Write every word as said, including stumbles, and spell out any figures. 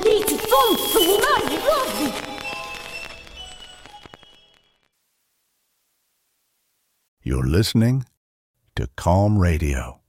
banditi, fonzo, umani, rozzi! You're listening to Calm Radio.